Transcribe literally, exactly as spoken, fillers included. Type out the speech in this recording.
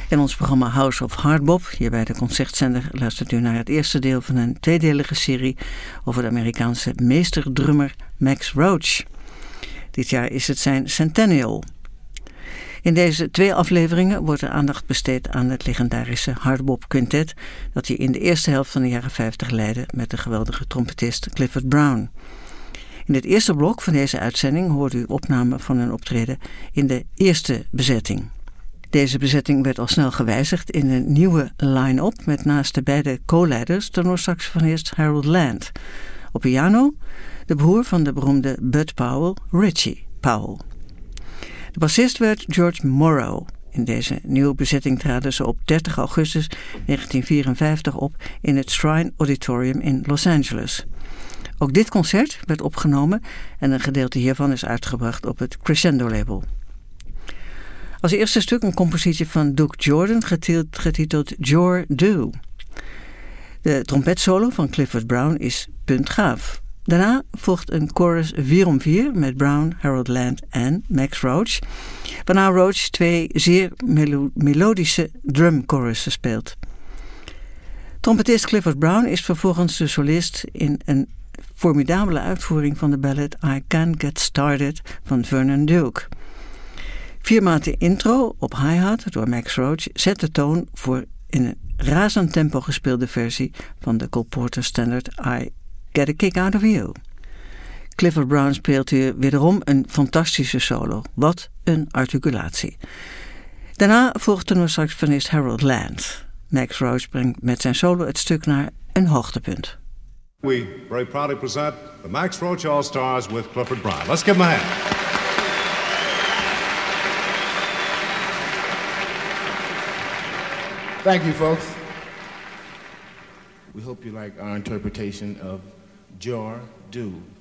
In ons programma House of Hardbop, hier bij de Concertzender, luistert u naar het eerste deel van een tweedelige serie over de Amerikaanse meesterdrummer Max Roach. Dit jaar is het zijn centennial. In deze twee afleveringen wordt er aandacht besteed aan het legendarische Hardbop Quintet dat hij in de eerste helft van de jaren vijftig leidde met de geweldige trompetist Clifford Brown. In het eerste blok van deze uitzending hoort u opname van een optreden in de eerste bezetting. Deze bezetting werd al snel gewijzigd in een nieuwe line-up met naast de beide co-leiders tenorsaxofonist Harold Land. Op piano de broer van de beroemde Bud Powell, Richie Powell. De bassist werd George Morrow. In deze nieuwe bezetting traden ze op dertig augustus negentien vierenvijftig op in het Shrine Auditorium in Los Angeles. Ook dit concert werd opgenomen en een gedeelte hiervan is uitgebracht op het Crescendo label. Als eerste stuk een compositie van Duke Jordan getiteld, getiteld Jor Do. De trompetsolo van Clifford Brown is puntgaaf. Daarna volgt een chorus vier om vier met Brown, Harold Land en Max Roach, waarna Roach twee zeer melo- melodische drumchorussen speelt. Trompetist Clifford Brown is vervolgens de solist in een formidabele uitvoering van de ballad I Can't Get Started van Vernon Duke. Vier maten intro op hi-hat door Max Roach zet de toon voor in een razend tempo gespeelde versie van de Cole Porter standaard I Get a Kick Out of You. Clifford Brown speelt hier wederom een fantastische solo. Wat een articulatie. Daarna volgt tenorsaxofonist Harold Land. Max Roach brengt met zijn solo het stuk naar een hoogtepunt. We very proudly present the Max Roach All-Stars with Clifford Brown. Let's give him a hand. Thank you, folks. We hope you like our interpretation of Jor Do.